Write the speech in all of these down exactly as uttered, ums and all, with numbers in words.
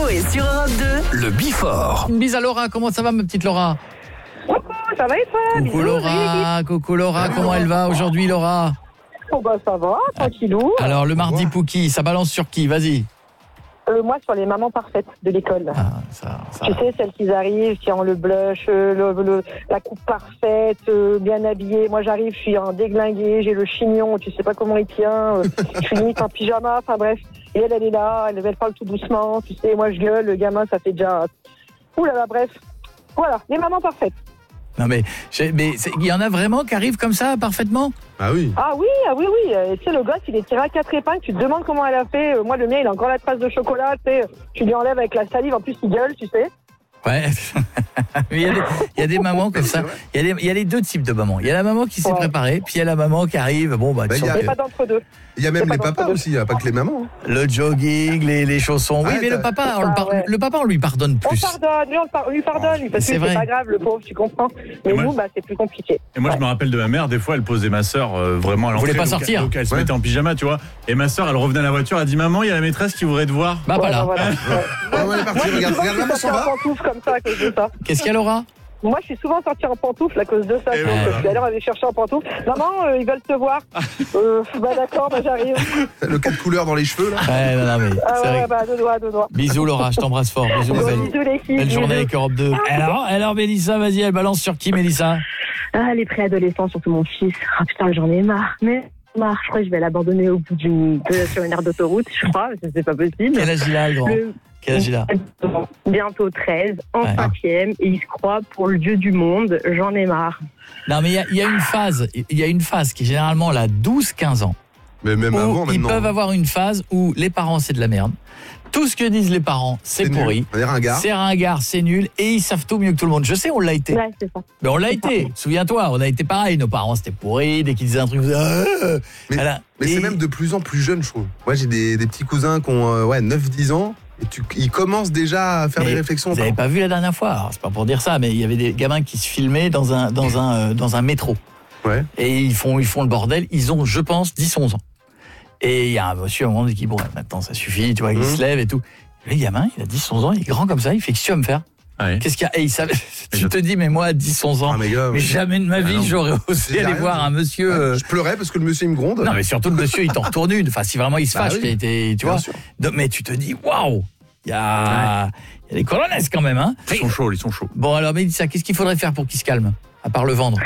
Coé sur Europe deux. Le Bifort. Une bise à Laura, comment ça va ma petite Laura? Coucou, ça va et toi? Coucou Bisous, Laura, coucou Laura, comment elle va aujourd'hui Laura? Oh bah ça va, tranquillou. Alors le mardi Pouki, ça balance sur qui? Vas-y. Euh, moi sur les mamans parfaites de l'école. Ah, ça, ça... Tu sais, celles qui arrivent, qui ont le blush, euh, le, le, la coupe parfaite, euh, bien habillée. Moi j'arrive, je suis en déglingué, j'ai le chignon, tu sais pas comment il tient, euh, je suis limite en pyjama, enfin bref. Et elle, elle est là, elle, elle parle tout doucement, tu sais, moi je gueule, le gamin ça fait déjà... Ouh là là, bref. Voilà, les mamans parfaites. Non mais, mais il y en a vraiment qui arrivent comme ça parfaitement? Ah oui. Ah oui, ah oui, oui. Euh, tu sais, le gosse, il est tiré à quatre épingles. Tu te demandes comment elle a fait. Euh, moi, le mien, il a encore la trace de chocolat. Tu sais, tu lui enlèves avec la salive. En plus, il gueule, tu sais. Ouais. Il y a des, il y a des mamans comme ça. Il y a des, il y a les deux types de mamans. Il y a la maman qui s'est ouais. préparée, puis il y a la maman qui arrive. Bon bah. bah il n'y a pas d'entre deux. Il y a même les papas aussi, il n'y a pas que les mamans. Le jogging, les, les chaussons. Oui, ah, mais le papa, on le, par... ouais. le papa, on lui pardonne plus. On pardonne, lui, on, par... on lui pardonne, lui, parce que c'est pas grave, le pauvre, tu comprends. Mais moi, nous, bah, c'est plus compliqué. Et moi, ouais. je me rappelle de ma mère, des fois, elle posait ma sœur euh, vraiment à l'entrée. Elle voulait pas donc, sortir. Donc, elle se ouais. mettait en pyjama, tu vois. Et ma sœur, elle revenait à la voiture, elle dit maman, il y a la maîtresse qui voudrait te voir. Bah, ouais, voilà. Bah, voilà. Ouais, on est parti, regarde, regarde, maman s'en va. Comme ça, à cause de ça. Qu'est-ce qu'il y a, Laura? Moi, je suis souvent sortie en pantoufles à cause de ça. Je suis allée aller chercher en pantoufles. Maman, euh, ils veulent te voir. euh, bah d'accord, bah j'arrive. Le cas de couleur dans les cheveux, là. Ouais, non, non, mais. Ah ouais, bah deux doigts, deux doigts. Bisous, Laura, je t'embrasse fort. Bisous, bon, belle. bisous, les filles. Belle journée avec Europe deux. Alors, alors, Mélissa, vas-y, elle balance sur qui, Mélissa? Ah, les préadolescents, surtout mon fils. Ah, putain, j'en ai marre. Mais. Marre, je crois que je vais l'abandonner au bout d'une de, sur une aire d'autoroute, je crois, parce que c'est pas possible. Quel âge il a, le grand le... Quel âge il a? Bientôt treize, en ouais. cinquième, et il se croit pour le dieu du monde, j'en ai marre. Non, mais il y, y a une phase, il y a une phase qui est généralement là, douze quinze ans. Mais même où avant, ils maintenant. peuvent avoir une phase où les parents, c'est de la merde. Tout ce que disent les parents, c'est, c'est pourri. C'est ringard. C'est ringard, c'est nul, et ils savent tout mieux que tout le monde. Je sais, on l'a été. Ouais, c'est ça. Mais on l'a été. Souviens-toi, on a été pareil. Nos parents, c'était pourri. Dès qu'ils disaient un truc, ils disaient, ah mais, voilà. mais et... c'est même de plus en plus jeune, je trouve. Moi, j'ai des, des petits cousins qui ont euh, ouais, neuf dix ans. Et tu, ils commencent déjà à faire mais des réflexions. Vous n'avez pas vu la dernière fois? Alors, c'est pas pour dire ça, mais il y avait des gamins qui se filmaient dans un, dans un, euh, dans un métro. Ouais. Et ils font, ils font le bordel. Ils ont, je pense, dix onze ans. Et il y a un monsieur à un moment qui dit, bon, maintenant ça suffit, tu vois, il mmh. se lève et tout. Le gamin, il a dix onze ans, il est grand comme ça, il fait qu'est-ce que tu vas me faire? Ouais. Qu'est-ce qu'il y a? Et il savait, tu je... te dis, mais moi, à dix onze ans, ah, mais, gars, mais jamais de ma vie, ah, j'aurais osé aller voir un monsieur. Euh... Je pleurais parce que le monsieur, il me gronde. Non, mais surtout, le monsieur, il t'en retourne une. Enfin, si vraiment il se fâche, bah, oui. était, tu Bien vois. Sûr. Mais tu te dis, waouh, il y a, ouais. il y a des colonesses quand même, hein. Ils sont chauds, ils sont chauds. Bon, alors, mais dis ça, qu'est-ce qu'il faudrait faire pour qu'il se calme? À part le vendre?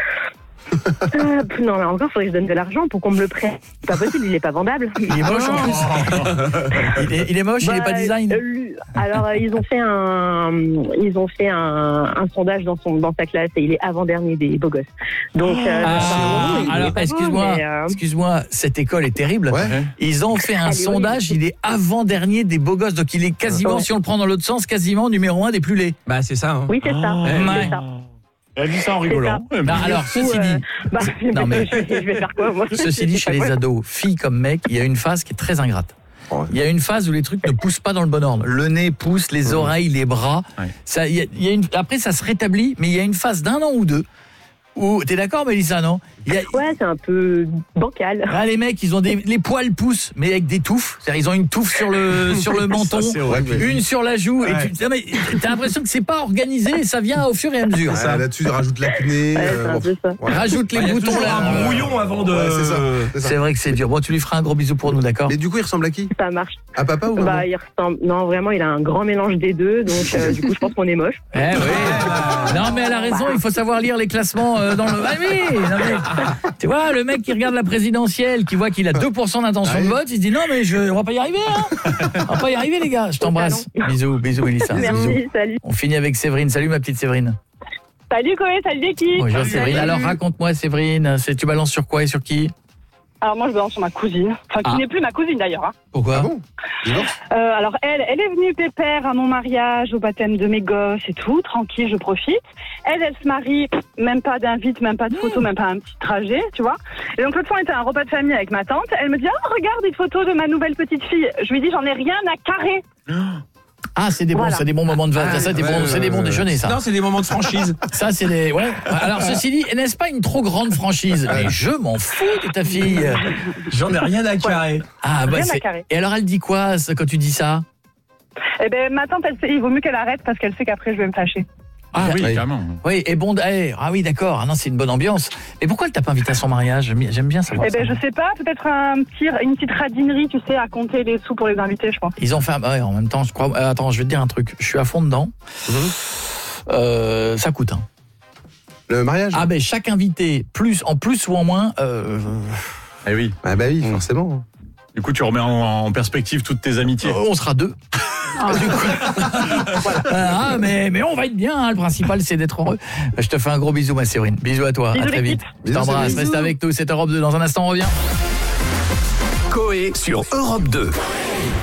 Euh, non, mais encore, il faudrait que je donne de l'argent pour qu'on me le prête. C'est pas possible, il est pas vendable. Il est moche en plus. il, est, il est moche, bah, il est pas design. Euh, alors, euh, ils ont fait un, ils ont fait un, un sondage dans son, dans sa classe et il est avant-dernier des beaux gosses. Donc, euh, ah, bon, alors, excuse-moi, beau, mais, euh... excuse-moi, cette école est terrible. Ouais. Ils ont fait un Allez, sondage, oui. il est avant-dernier des beaux gosses, donc il est quasiment, ouais. si on le prend dans l'autre sens, quasiment numéro un des plus laids. Bah, c'est ça. Hein. Oui, c'est ça. Oh, c'est ça. Elle dit ça en rigolant. Ça. Non, alors, ceci dit, euh, bah, non, mais, je, je vais faire quoi, moi ceci dit, chez les ados, filles comme mecs, il y a une phase qui est très ingrate. Il y a une phase où les trucs ne poussent pas dans le bon ordre. Le nez pousse, les oreilles, les bras. Ouais. Ça, y a, y a une, après, ça se rétablit, mais il y a une phase d'un an ou deux où, t'es d'accord, Mélissa, non? Il y a, ouais, c'est un peu bancal. Ah, les mecs, ils ont des, les poils poussent, mais avec des touffes. C'est-à-dire, ils ont une touffe sur le, sur le menton, ça, une sur la joue, ouais. et tu, mais t'as l'impression que c'est pas organisé, et ça vient au fur et à mesure. Ça. Là-dessus, rajoute l'acné. Ouais, euh, bon, ouais. Rajoute les ouais, boutons là. Un brouillon avant de. Ouais, c'est ça. C'est, ça. C'est vrai que c'est dur. Bon, tu lui feras un gros bisou pour nous, d'accord? Mais du coup, il ressemble à qui? Ça marche. À papa ou maman? Bah, il ressemble. Non, vraiment, il a un grand mélange des deux, donc euh, du coup, je pense qu'on est moche. Eh oui. Non, mais elle a raison. Il faut savoir lire les classements euh, dans le. Ah oui. Non, mais... Tu vois, le mec qui regarde la présidentielle, qui voit qu'il a deux pour cent d'intention de vote, il se dit non, mais je... on va pas y arriver, hein. On va pas y arriver, les gars. Je t'embrasse. Bisous, bisous, Mélissa. Merci, bisous. salut. On finit avec Séverine. Salut, ma petite Séverine. Salut, Coé, salut l'équipe. Bonjour, Séverine. Alors, raconte-moi, Séverine, c'est... tu balances sur quoi et sur qui? Alors moi je balance sur ma cousine, enfin qui ah. n'est plus ma cousine d'ailleurs. Hein. Pourquoi? Ah bon euh, Alors elle, elle est venue pépère à mon mariage, au baptême de mes gosses et tout, tranquille, je profite. Elle, elle se marie, même pas d'invite, même pas de photo, mmh. même pas un petit trajet, tu vois. Et donc l'autre fois on était à un repas de famille avec ma tante, elle me dit « Oh regarde une photo de ma nouvelle petite fille ». Je lui dis « J'en ai rien à carrer ». Ah, c'est des bons, voilà. c'est des bons moments de vacances. Ah, ça, c'est, ouais, bon, ouais, c'est des bons ouais. déjeuners, ça. Non, c'est des moments de franchise. Ça, c'est des, ouais. Alors, ceci dit, n'est-ce pas une trop grande franchise? Mais je m'en fous de ta fille. J'en ai rien à carrer. Ah, bah, rien c'est... à carrer. Et alors, elle dit quoi, quand tu dis ça? Eh ben, ma tante, elle sait, il vaut mieux qu'elle arrête parce qu'elle sait qu'après, je vais me fâcher. Ah oui, Oui. carrément. Oui, et bon, eh, ah oui, d'accord. Ah non, c'est une bonne ambiance. Mais pourquoi elle t'a pas invité à son mariage? J'aime j'aime bien savoir Eh ben, ça. je sais pas, peut-être un petit, une petite radinerie, tu sais, à compter les sous pour les invités, je crois. Ils ont fait. un- Ouais, en même temps, je crois. euh, Attends, je vais te dire un truc. Je suis à fond dedans. Mhm. Euh, ça coûte. Hein. Le mariage. Ah ben chaque invité, plus en plus ou en moins. Euh, Eh oui. Ah bah oui, Mm. forcément. Du coup, tu remets en, en perspective toutes tes amitiés. euh, on sera deux. Du coup, voilà. Ah, mais, mais on va être bien, hein. Le principal c'est d'être heureux. Je te fais un gros bisou ma Séverine. Bisous à toi, Bisous, à très l'équipe. vite. Je Bisous, t'embrasse, Séverine. reste avec nous, c'est Europe deux. Dans un instant on revient. Coé sur Europe deux.